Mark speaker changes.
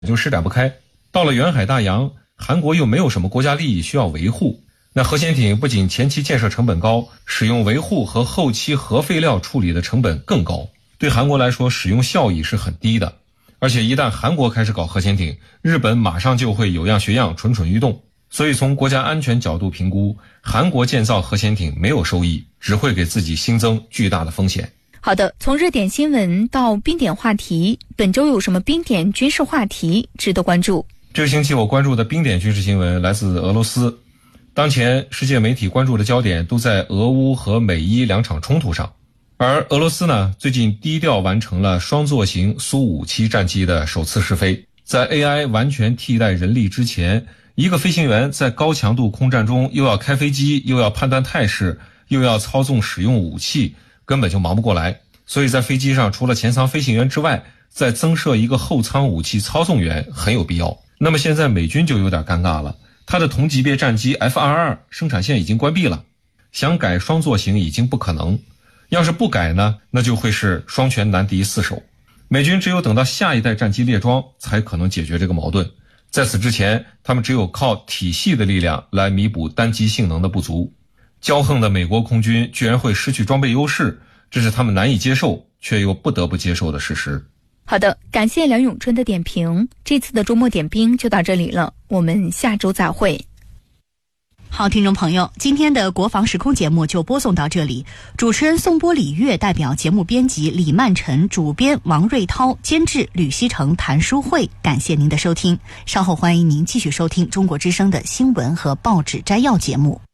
Speaker 1: 就施展不开。到了远海大洋，韩国又没有什么国家利益需要维护，那核潜艇不仅前期建设成本高，使用维护和后期核废料处理的成本更高，对韩国来说使用效益是很低的。而且一旦韩国开始搞核潜艇，日本马上就会有样学样，蠢蠢欲动。所以从国家安全角度评估，韩国建造核潜艇没有收益，只会给自己新增巨大的风险。
Speaker 2: 好的，从热点新闻到冰点话题，本周有什么冰点军事话题值得关注？
Speaker 1: 这个星期我关注的冰点军事新闻来自俄罗斯。当前世界媒体关注的焦点都在俄乌和美伊两场冲突上，而俄罗斯呢，最近低调完成了双座型苏57战机的首次试飞。在 AI 完全替代人力之前，一个飞行员在高强度空战中又要开飞机，又要判断态势，又要操纵使用武器，根本就忙不过来。所以在飞机上除了前舱飞行员之外，再增设一个后舱武器操纵员很有必要。那么现在美军就有点尴尬了，它的同级别战机 F-22 生产线已经关闭了，想改双座型已经不可能。要是不改呢，那就会是双拳难敌四手。美军只有等到下一代战机列装才可能解决这个矛盾，在此之前他们只有靠体系的力量来弥补单机性能的不足。骄横的美国空军居然会失去装备优势，这是他们难以接受却又不得不接受的事实。
Speaker 2: 好的，感谢梁永春的点评。这次的周末点兵就到这里了，我们下周再会。
Speaker 3: 好，听众朋友，今天的国防时空节目就播送到这里。主持人宋波、李月，代表节目编辑李曼晨，主编王瑞涛，监制吕希成、谭书慧。感谢您的收听，稍后欢迎您继续收听中国之声的新闻和报纸摘要节目。